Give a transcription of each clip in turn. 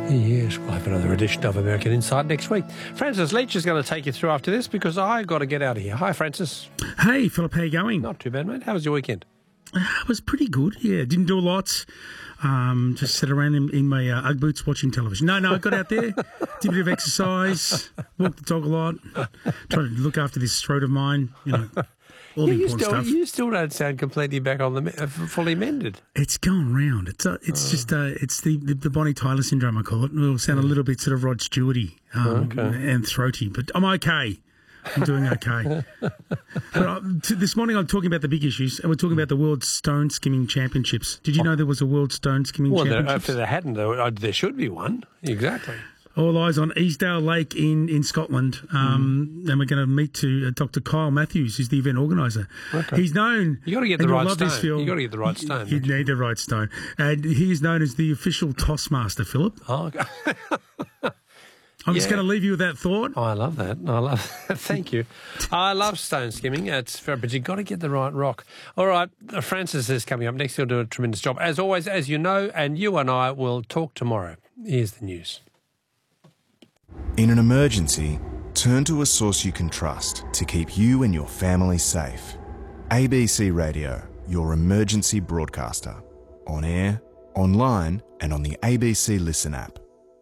Yes, we'll have another edition of American Insight next week. Francis Leach is going to take you through after this because I've got to get out of here. Hi, Francis. Hey, Philip, how you going? Not too bad, mate. How was your weekend? It was pretty good, yeah. Didn't do a lot. Just sat around in my Ugg boots watching television. No, I got out there, did a bit of exercise, walked the dog a lot, tried to look after this throat of mine, all the important stuff. You still don't sound completely back on the fully mended. It's going round. It's the Bonnie Tyler syndrome, I call it. It'll sound a little bit sort of Rod Stewart-y and throaty, but I'm okay. I'm doing okay. But this morning I'm talking about the big issues, and we're talking about the World Stone Skimming Championships. Did you know there was a World Stone Skimming Championships? Well, if there hadn't, there should be one. Exactly. All eyes on Easdale Lake in Scotland. And we're going to meet to Dr. Kyle Matthews, who's the event organiser. Okay. He's known... You got to get the right stone. You got to get the right stone. You need the right stone. And he's known as the official tossmaster, Philip. Oh, okay. I'm just going to leave you with that thought. Oh, I love that. Thank you. I love stone skimming. But you've got to get the right rock. All right, Francis is coming up next. He'll do a tremendous job. As always, as you know, and you and I will talk tomorrow. Here's the news. In an emergency, turn to a source you can trust to keep you and your family safe. ABC Radio, your emergency broadcaster. On air, online, and on the ABC Listen app.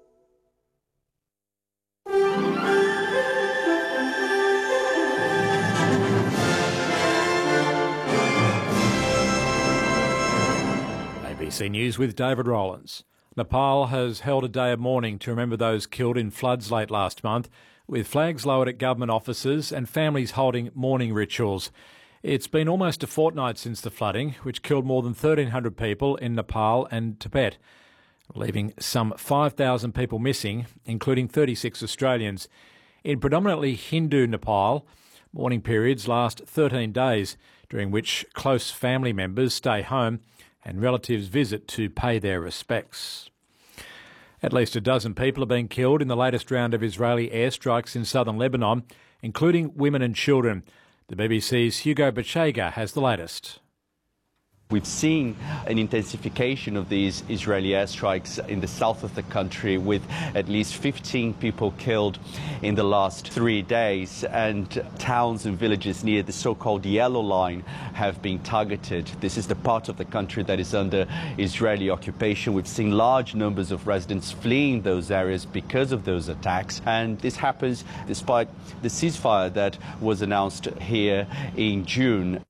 ABC News with David Rowlands. Nepal has held a day of mourning to remember those killed in floods late last month, with flags lowered at government offices and families holding mourning rituals. It's been almost a fortnight since the flooding, which killed more than 1,300 people in Nepal and Tibet, leaving some 5,000 people missing, including 36 Australians. In predominantly Hindu Nepal, mourning periods last 13 days, during which close family members stay home and relatives visit to pay their respects. At least a dozen people have been killed in the latest round of Israeli airstrikes in southern Lebanon, including women and children. The BBC's Hugo Bachega has the latest. We've seen an intensification of these Israeli airstrikes in the south of the country, with at least 15 people killed in the last 3 days, and towns and villages near the so-called Yellow Line have been targeted. This is the part of the country that is under Israeli occupation. We've seen large numbers of residents fleeing those areas because of those attacks, and this happens despite the ceasefire that was announced here in June.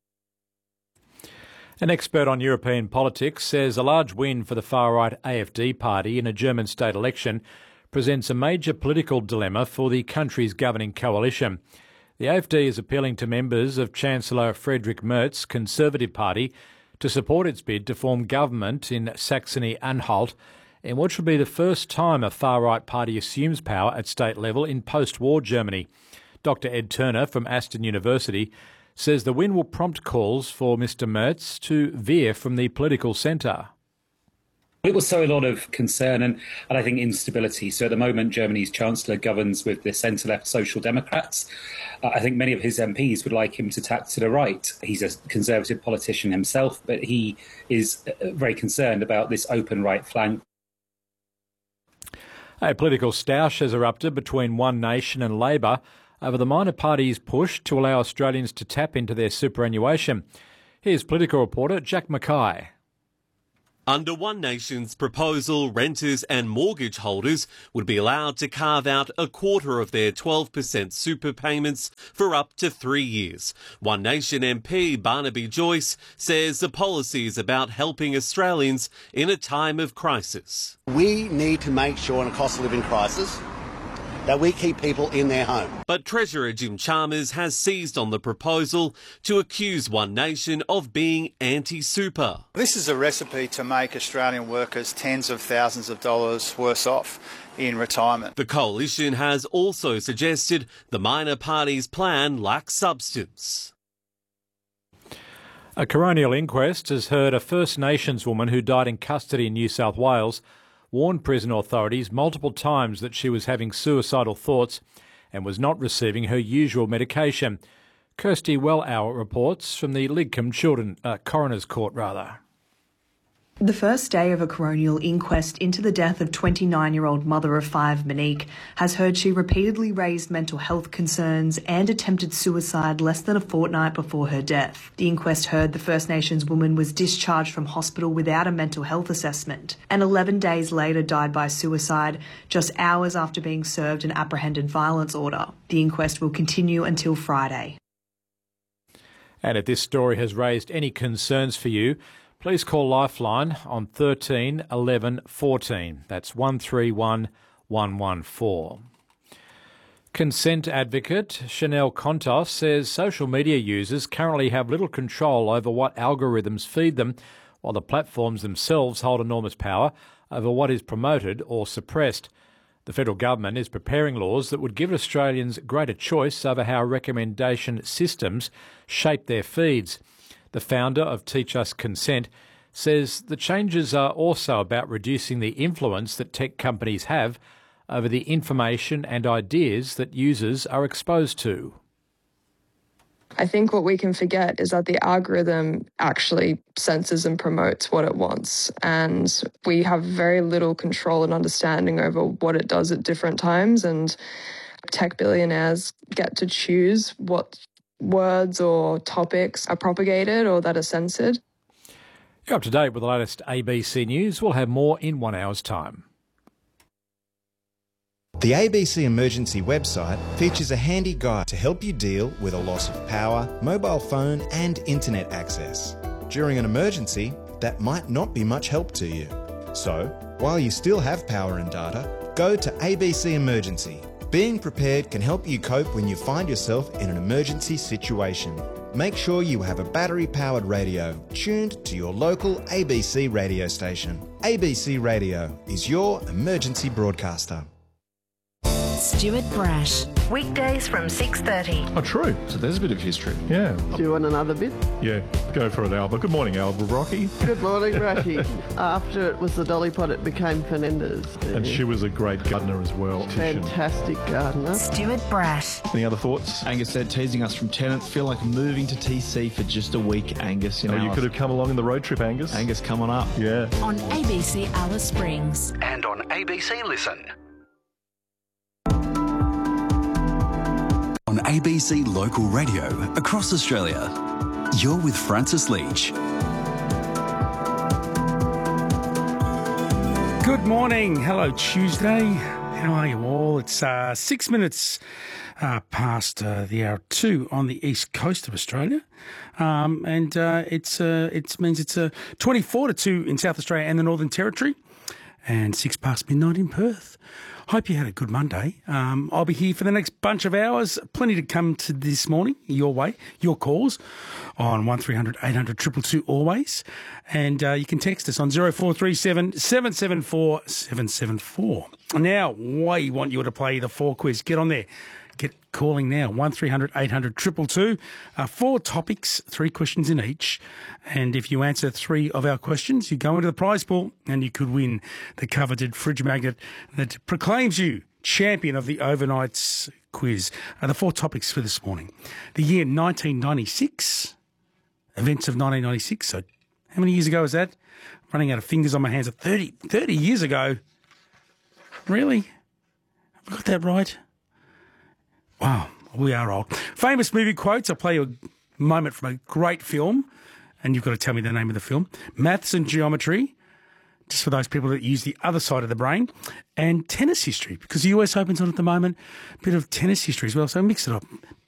An expert on European politics says a large win for the far-right AfD party in a German state election presents a major political dilemma for the country's governing coalition. The AfD is appealing to members of Chancellor Friedrich Merz's Conservative Party to support its bid to form government in Saxony-Anhalt, in what should be the first time a far-right party assumes power at state level in post-war Germany. Dr. Ed Turner from Aston University says the win will prompt calls for Mr Merz to veer from the political centre. It will sow a lot of concern and I think instability. So at the moment, Germany's Chancellor governs with the centre-left Social Democrats. I think many of his MPs would like him to tack to the right. He's a Conservative politician himself, but he is very concerned about this open right flank. A political stoush has erupted between One Nation and Labor over the minor party's push to allow Australians to tap into their superannuation. Here's political reporter Jack Mackay. Under One Nation's proposal, renters and mortgage holders would be allowed to carve out a quarter of their 12% super payments for up to 3 years. One Nation MP Barnaby Joyce says the policy is about helping Australians in a time of crisis. We need to make sure in a cost of living crisis that we keep people in their home. But Treasurer Jim Chalmers has seized on the proposal to accuse One Nation of being anti-super. This is a recipe to make Australian workers tens of thousands of dollars worse off in retirement. The coalition has also suggested the minor party's plan lacks substance. A coronial inquest has heard a First Nations woman who died in custody in New South Wales warned prison authorities multiple times that she was having suicidal thoughts and was not receiving her usual medication. Kirsty Wellauer reports from the Lidcombe Coroner's Court. The first day of a coronial inquest into the death of 29-year-old mother of 5 Monique has heard she repeatedly raised mental health concerns and attempted suicide less than a fortnight before her death. The inquest heard the First Nations woman was discharged from hospital without a mental health assessment and 11 days later died by suicide just hours after being served an apprehended violence order. The inquest will continue until Friday. And if this story has raised any concerns for you, please call Lifeline on 13 11 14. That's 131 114. Consent advocate Chanel Contos says social media users currently have little control over what algorithms feed them, while the platforms themselves hold enormous power over what is promoted or suppressed. The federal government is preparing laws that would give Australians greater choice over how recommendation systems shape their feeds. The founder of Teach Us Consent says the changes are also about reducing the influence that tech companies have over the information and ideas that users are exposed to. I think what we can forget is that the algorithm actually censors and promotes what it wants, and we have very little control and understanding over what it does at different times, and tech billionaires get to choose what words or topics are propagated or that are censored. You're up to date with the latest ABC News. We'll have more in 1 hour's time. The ABC Emergency website features a handy guide to help you deal with a loss of power, mobile phone and internet access. During an emergency, that might not be much help to you. So, while you still have power and data, go to ABC Emergency. Being prepared can help you cope when you find yourself in an emergency situation. Make sure you have a battery-powered radio tuned to your local ABC radio station. ABC Radio is your emergency broadcaster. Stuart Brash. Weekdays from 6:30. Oh, true. So there's a bit of history. Yeah. Do you want another bit? Yeah, go for it, Alba. Good morning, Alba Rocky. Good morning, Brashy. After it was the Dolly Pot, it became Fernandez. And she was a great gardener as well. Fantastic gardener. Stuart Brash. Any other thoughts? Angus said, teasing us from tenants. Feel like moving to TC for just a week, Angus. You could have come along in the road trip, Angus. Angus, come on up. Yeah. On ABC Alice Springs. And on ABC Listen. On ABC Local Radio across Australia, you're with Francis Leach. Good morning. Hello, Tuesday. How are you all? It's 6 minutes past the hour 2 on the east coast of Australia. And it means it's 24 to 2 in South Australia and the Northern Territory, and 6 past midnight in Perth. Hope you had a good Monday. I'll be here for the next bunch of hours. Plenty to come to this morning, your way, your calls on 1300 800 222 always. And you can text us on 0437 774 774. Now, we want you to play the 4 quiz. Get on there. Get calling now, 1300 800 222. 4 topics, 3 questions in each. And if you answer 3 of our questions, you go into the prize pool and you could win the coveted fridge magnet that proclaims you champion of the overnights quiz. The 4 topics for this morning. The year 1996, events of 1996. So how many years ago was that? Running out of fingers on my hands. 30 years ago. Really? Have I got that right? Wow, we are old. Famous movie quotes. I'll play you a moment from a great film, and you've got to tell me the name of the film. Maths and geometry, just for those people that use the other side of the brain. And tennis history, because the US Open's on at the moment. A bit of tennis history as well, so mix it up.